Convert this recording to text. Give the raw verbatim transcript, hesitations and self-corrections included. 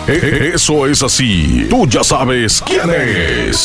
Eso es así. Tú ya sabes quién es.